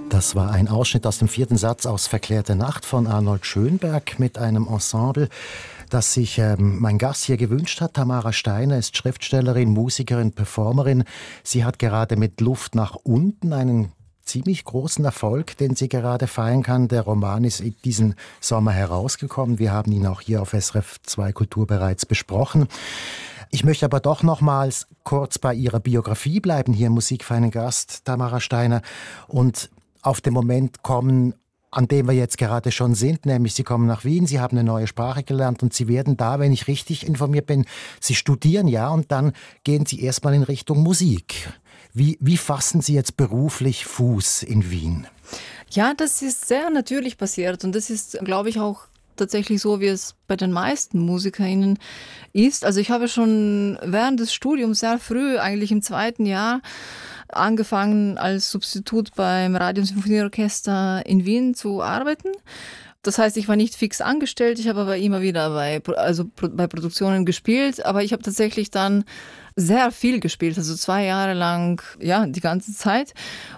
Das war ein Ausschnitt aus dem 4. Satz aus Verklärte Nacht von Arnold Schönberg mit einem Ensemble, das sich mein Gast hier gewünscht hat. Tamara Steiner ist Schriftstellerin, Musikerin, Performerin. Sie hat gerade mit Luft nach unten einen ziemlich großen Erfolg, den sie gerade feiern kann. Der Roman ist diesen Sommer herausgekommen. Wir haben ihn auch hier auf SRF 2 Kultur bereits besprochen. Ich möchte aber doch nochmals kurz bei Ihrer Biografie bleiben, hier im Musik für einen Gast, Tamara Steiner, und auf den Moment kommen, an dem wir jetzt gerade schon sind, nämlich Sie kommen nach Wien, Sie haben eine neue Sprache gelernt und Sie werden da, wenn ich richtig informiert bin, Sie studieren ja und dann gehen Sie erstmal in Richtung Musik. Wie fassen Sie jetzt beruflich Fuß in Wien? Ja, das ist sehr natürlich passiert und das ist, glaube ich, auch tatsächlich so, wie es bei den meisten MusikerInnen ist. Also ich habe schon während des Studiums sehr früh, eigentlich im 2. Jahr, angefangen als Substitut beim Radio- und Symphonieorchester in Wien zu arbeiten. Das heißt, ich war nicht fix angestellt, ich habe aber immer wieder bei Produktionen gespielt, aber ich habe tatsächlich dann sehr viel gespielt, also 2 Jahre lang, ja, die ganze Zeit.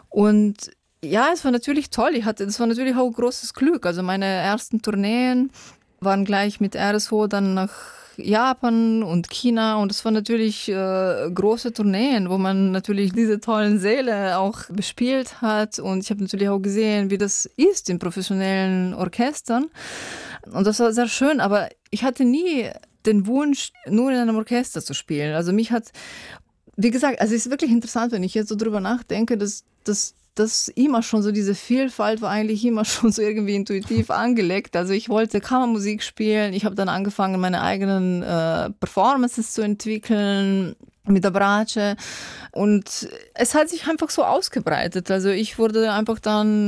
Und ja, es war natürlich toll. Das war natürlich auch großes Glück. Also meine ersten Tourneen waren gleich mit RSO dann nach Japan und China und es waren natürlich große Tourneen, wo man natürlich diese tollen Säle auch bespielt hat und ich habe natürlich auch gesehen, wie das ist in professionellen Orchestern und das war sehr schön, aber ich hatte nie den Wunsch, nur in einem Orchester zu spielen. Also mich hat, wie gesagt, also es ist wirklich interessant, wenn ich jetzt so drüber nachdenke, dass das immer schon so, diese Vielfalt war eigentlich immer schon so irgendwie intuitiv angelegt. Also ich wollte Kammermusik spielen, ich habe dann angefangen, meine eigenen Performances zu entwickeln mit der Bratsche und es hat sich einfach so ausgebreitet. Also ich wurde einfach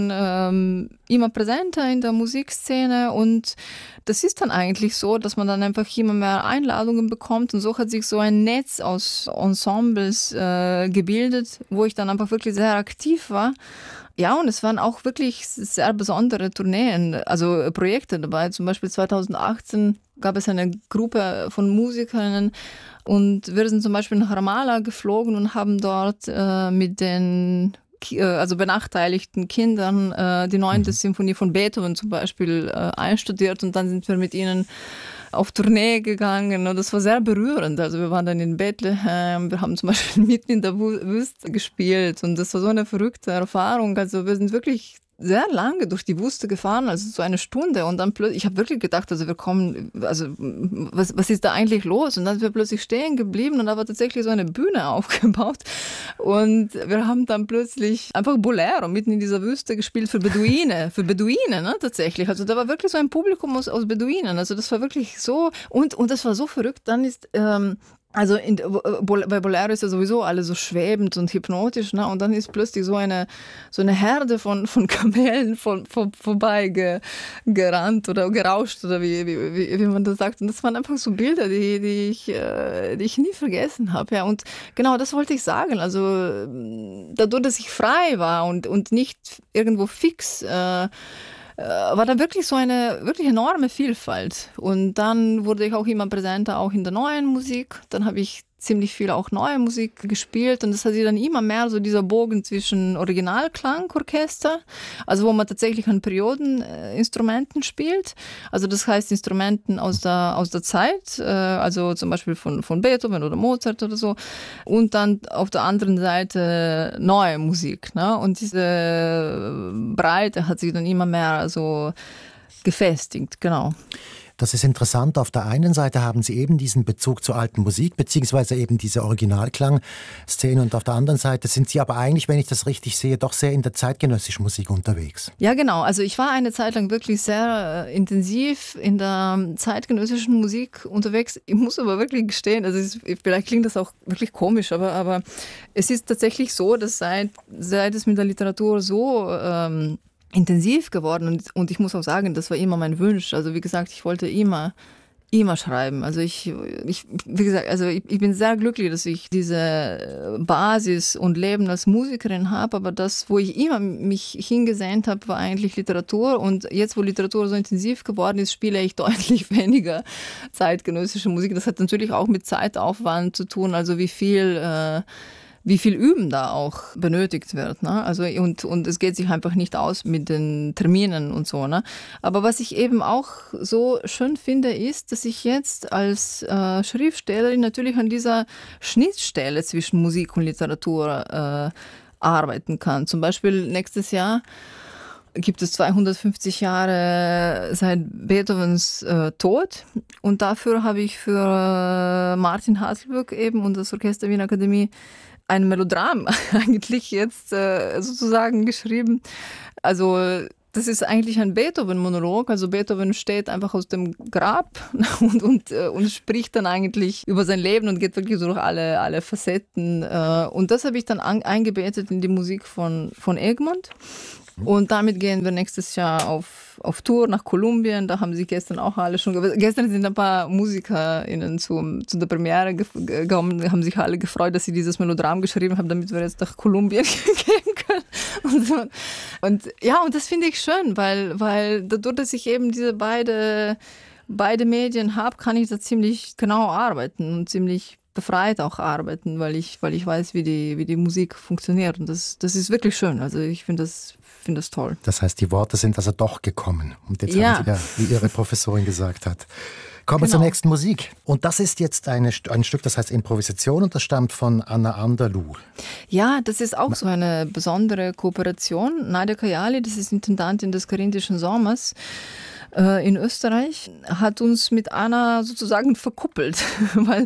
dann immer präsenter in der Musikszene und das ist dann eigentlich so, dass man dann einfach immer mehr Einladungen bekommt und so hat sich so ein Netz aus Ensembles gebildet, wo ich dann einfach wirklich sehr aktiv war. Ja, und es waren auch wirklich sehr besondere Tourneen, also Projekte dabei. Zum Beispiel 2018 gab es eine Gruppe von Musikerinnen und wir sind zum Beispiel nach Ramallah geflogen und haben dort mit den benachteiligten Kindern die 9. Symphonie von Beethoven zum Beispiel einstudiert und dann sind wir mit ihnen auf Tournee gegangen und das war sehr berührend. Also wir waren dann in Bethlehem, wir haben zum Beispiel mitten in der Wüste gespielt und das war so eine verrückte Erfahrung. Also wir sind wirklich sehr lange durch die Wüste gefahren, also so eine Stunde und dann plötzlich, ich habe wirklich gedacht, also wir kommen, also was ist da eigentlich los? Und dann sind wir plötzlich stehen geblieben und da war tatsächlich so eine Bühne aufgebaut und wir haben dann plötzlich einfach Bolero mitten in dieser Wüste gespielt für Beduine, ne, tatsächlich. Also da war wirklich so ein Publikum aus Beduinen, also das war wirklich so und das war so verrückt, dann ist bei Bolero ist ja sowieso alles so schwebend und hypnotisch, ne? Und dann ist plötzlich so eine Herde von Kamelen vorbei gerannt oder gerauscht oder wie man das sagt. Und das waren einfach so Bilder, die ich nie vergessen habe. Ja. Und genau das wollte ich sagen. Also dadurch, dass ich frei war und nicht irgendwo fix war da wirklich so eine wirklich enorme Vielfalt. Und dann wurde ich auch immer präsenter, auch in der neuen Musik. Dann habe ich ziemlich viel auch neue Musik gespielt und das hat sich dann immer mehr so dieser Bogen zwischen Originalklangorchester, also wo man tatsächlich an Periodeninstrumenten spielt, also das heißt Instrumenten aus der Zeit, also zum Beispiel von Beethoven oder Mozart oder so und dann auf der anderen Seite neue Musik, ne? Und diese Breite hat sich dann immer mehr so gefestigt, genau. Das ist interessant. Auf der einen Seite haben Sie eben diesen Bezug zur alten Musik, beziehungsweise eben diese Originalklangszene und auf der anderen Seite sind Sie aber eigentlich, wenn ich das richtig sehe, doch sehr in der zeitgenössischen Musik unterwegs. Ja, genau. Also ich war eine Zeit lang wirklich sehr intensiv in der zeitgenössischen Musik unterwegs. Ich muss aber wirklich gestehen, also vielleicht klingt das auch wirklich komisch, aber es ist tatsächlich so, dass seit es mit der Literatur so intensiv geworden und ich muss auch sagen, das war immer mein Wunsch. Also wie gesagt, ich wollte immer schreiben. Also wie gesagt, also ich bin sehr glücklich, dass ich diese Basis und Leben als Musikerin habe, aber das, wo ich immer mich hingesehnt habe, war eigentlich Literatur und jetzt, wo Literatur so intensiv geworden ist, spiele ich deutlich weniger zeitgenössische Musik. Das hat natürlich auch mit Zeitaufwand zu tun, also wie viel wie viel Üben da auch benötigt wird. Ne? Also, und es geht sich einfach nicht aus mit den Terminen und so. Ne? Aber was ich eben auch so schön finde, ist, dass ich jetzt als Schriftstellerin natürlich an dieser Schnittstelle zwischen Musik und Literatur arbeiten kann. Zum Beispiel nächstes Jahr gibt es 250 Jahre seit Beethovens Tod. Und dafür habe ich für Martin Haselböck eben und das Orchester Wiener Akademie ein Melodram eigentlich jetzt sozusagen geschrieben. Also das ist eigentlich ein Beethoven-Monolog. Also Beethoven steht einfach aus dem Grab und spricht dann eigentlich über sein Leben und geht wirklich durch alle Facetten. Und das habe ich dann eingebettet in die Musik von Egmont. Und damit gehen wir nächstes Jahr auf Tour nach Kolumbien. Da haben sie gestern auch alle schon... Gestern sind ein paar MusikerInnen zu der Premiere gekommen, haben sich alle gefreut, dass sie dieses Melodram geschrieben haben, damit wir jetzt nach Kolumbien gehen können. Und das finde ich schön, weil dadurch, dass ich eben diese beide Medien habe, kann ich da ziemlich genau arbeiten und ziemlich befreit auch arbeiten, weil ich weiß, wie die Musik funktioniert. Und das ist wirklich schön. Also ich finde das toll. Das heißt, die Worte sind also doch gekommen. Und jetzt haben Sie ja, wie Ihre Professorin gesagt hat. Kommen wir zur nächsten Musik. Und das ist jetzt ein Stück, das heißt Improvisation und das stammt von Anna Anderluh. Ja, das ist auch so eine besondere Kooperation. Nadia Kayali, das ist Intendantin des Karinthischen Sommers in Österreich, hat uns mit Anna sozusagen verkuppelt, weil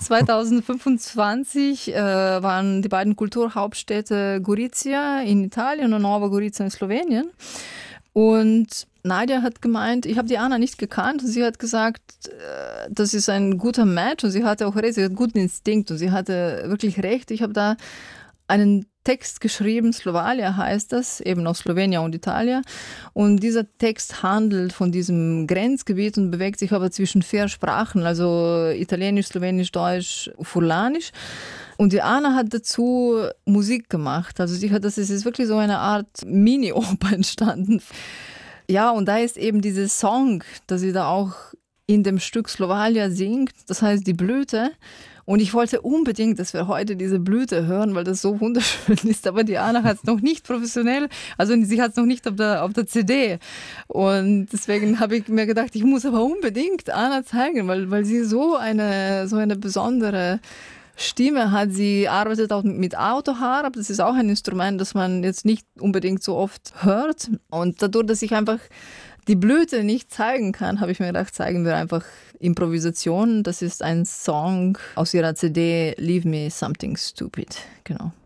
2025 waren die beiden Kulturhauptstädte Gorizia in Italien und Nova Gorica in Slowenien. Und Nadia hat gemeint, ich habe die Anna nicht gekannt und sie hat gesagt, das ist ein guter Match und sie hatte auch recht, sie hat guten Instinkt und sie hatte wirklich recht. Ich habe da einen Text geschrieben, Slovalia heißt das, eben aus Slowenien und Italien. Und dieser Text handelt von diesem Grenzgebiet und bewegt sich aber zwischen 4 Sprachen, also Italienisch, Slowenisch, Deutsch, Furlanisch. Und die Anna hat dazu Musik gemacht. Also das ist wirklich so eine Art Mini-Oper entstanden. Ja, und da ist eben dieser Song, dass sie da auch in dem Stück Slovalia singt, das heißt die Blüte. Und ich wollte unbedingt, dass wir heute diese Blüte hören, weil das so wunderschön ist. Aber die Anna hat es noch nicht professionell, also sie hat es noch nicht auf der CD. Und deswegen habe ich mir gedacht, ich muss aber unbedingt Anna zeigen, weil sie so eine besondere Stimme hat. Sie arbeitet auch mit Autoharp. Das ist auch ein Instrument, das man jetzt nicht unbedingt so oft hört. Und dadurch, dass ich einfach die Blüte nicht zeigen kann, habe ich mir gedacht, zeigen wir einfach Improvisation. Das ist ein Song aus ihrer CD Leave Me Something Stupid. Genau.